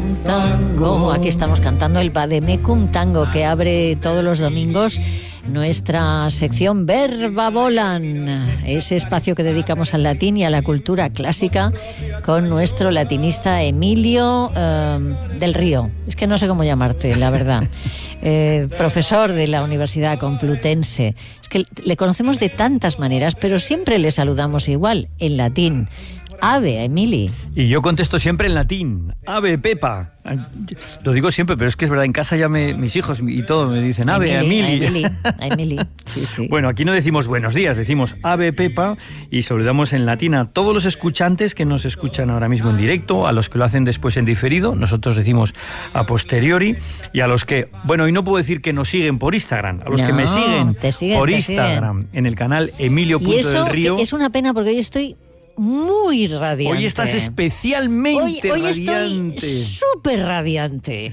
Vademecum Tango. Aquí estamos cantando el Vademecum Tango, que abre todos los domingos nuestra sección Verba Volan, ese espacio que dedicamos al latín y a la cultura clásica con nuestro latinista Emilio del Río. Es que no sé cómo llamarte, la verdad. Profesor de la Universidad Complutense. Es que le conocemos de tantas maneras, pero siempre le saludamos igual, en latín. Ave, Emili. Y yo contesto siempre en latín. Ave, Pepa. Lo digo siempre, pero es que es verdad, en casa ya mis hijos y todo me dicen Ave, Emili. Emili. Sí. Bueno, aquí no decimos buenos días, decimos Ave, Pepa, y saludamos en latín a todos los escuchantes que nos escuchan ahora mismo en directo, a los que lo hacen después en diferido, nosotros decimos a posteriori, y a los que, bueno, y no puedo decir que nos siguen por Instagram, a los que me siguen por Instagram, en el canal Emilio.delrío. Es una pena porque hoy estoy muy radiante. Hoy estás especialmente hoy radiante. Estoy súper radiante.